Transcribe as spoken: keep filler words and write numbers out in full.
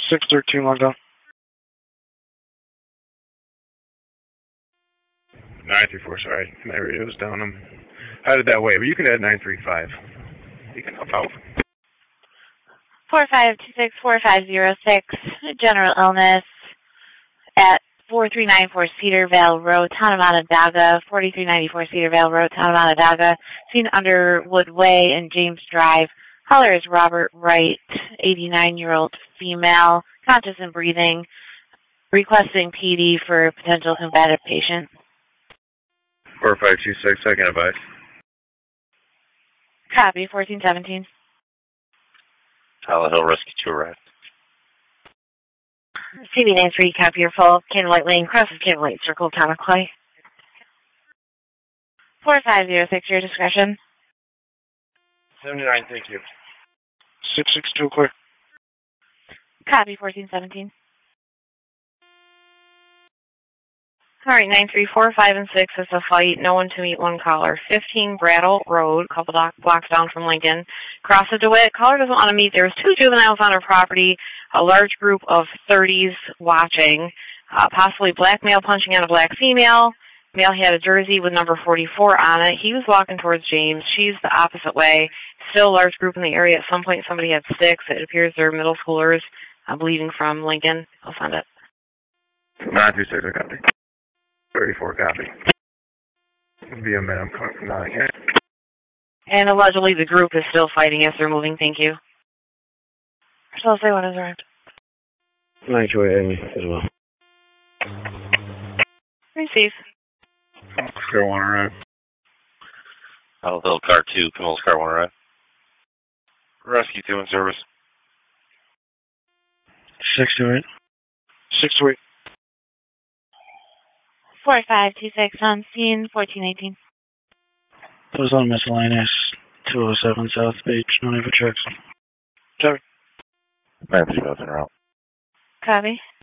six thirteen logged on. nine three four, sorry. My radio's down. I'm headed that way, but you can add nine three five. You can help out. four five two six four five zero six, general illness at four three nine four Cedar Vale Road, Town of Onondaga, forty-three ninety-four Cedar Vale Road, Town of Onondaga, seen Underwood Way and James Drive. Caller is Robert Wright, eighty-nine-year-old female, conscious and breathing, requesting P D for a potential combative patient. four five two six, second advice. Copy, fourteen seventeen. Tyler Hill Rescue to arrive. C B nine three, copy your full. Candlelight Lane, crosses Candlelight Circle, Town of Clay. four five zero six, your discretion. seventy-nine, thank you. six six two, clear. Copy, fourteen seventeen. All right, nine three four, five and six is a fight. No one to meet one caller. fifteen Brattle Road, a couple dock, blocks down from Lincoln. Cross of DeWitt. Caller doesn't want to meet. There was two juveniles on her property, a large group of thirties watching, uh, possibly black male punching on a black female. Male had a jersey with number forty-four on it. He was walking towards James. She's the opposite way. Still a large group in the area. At some point, somebody had sticks. It appears they're middle schoolers, uh, leaving from Lincoln. I'll send it. nine three six, I copy. thirty-four, copy. Be a minute, I'm coming from Nottingham. And allegedly the group is still fighting as they're moving. Thank you. So I'll say what is around. nine two eight, Amy, as well. Receive. Square one, alright. Tyler Hill car two, Camille's car one arrive. Rescue two in service. six two eight. six two eight. four five two six on scene, fourteen eighteen. It was on miscellaneous, two oh seven South Beach, no need for checks. Sorry. nine three five in route. Copy.